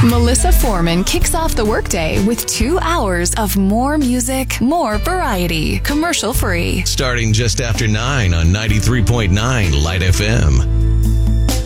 Melissa Foreman kicks off the workday with 2 hours of more music, more variety, commercial free. Starting just after 9 on 93.9 Light FM.